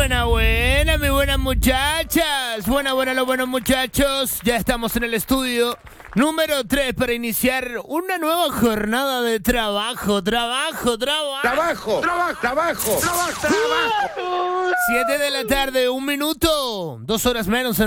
Buena, mis buenas muchachas. Buena, los buenos muchachos. Ya estamos en el estudio número 3 para iniciar una nueva jornada de trabajo. 7 de la tarde, 1 minuto. 2 horas menos en